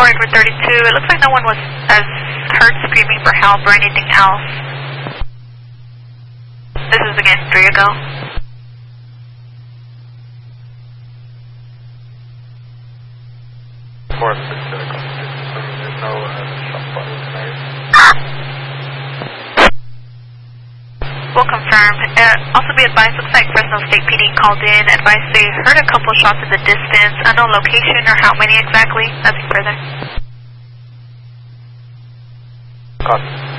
4 for 32. It looks like no one was as heard screaming for help or anything else. This is again 3 ago. There's no shot body tonight. We'll confirm. Also be advised, looks like Fresno State PD called in, advised they heard a couple shots in the distance, unknown location or how many exactly, nothing further. Copy.